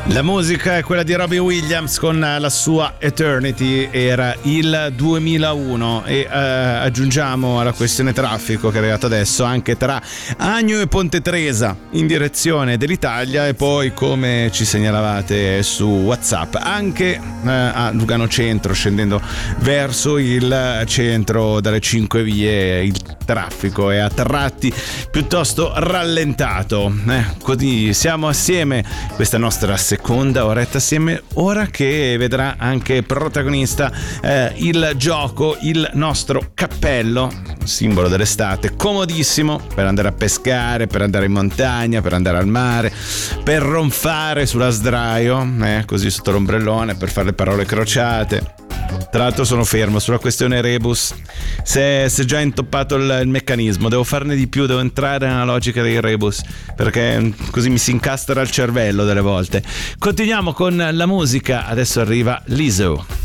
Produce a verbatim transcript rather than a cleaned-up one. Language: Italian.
La musica è quella di Robbie Williams con la sua Eternity, era il duemilauno e eh, aggiungiamo alla questione traffico che è arrivata adesso anche tra Agno e Ponte Tresa in direzione dell'Italia e poi, come ci segnalavate su WhatsApp, anche eh, a Lugano Centro scendendo verso il centro dalle cinque vie il traffico è a tratti piuttosto rallentato. Eh, così siamo assieme, questa nostra seconda oretta assieme, ora che vedrà anche protagonista eh, il gioco, il nostro cappello, simbolo dell'estate, comodissimo per andare a pescare, per andare in montagna, per andare al mare, per ronfare sulla sdraio, eh, così sotto l'ombrellone, per fare le parole crociate. Tra l'altro sono fermo sulla questione rebus, se è già intoppato il, il meccanismo, devo farne di più, devo entrare nella logica dei rebus, perché così mi si incastra il cervello delle volte. Continuiamo con la musica, adesso arriva Lizzo.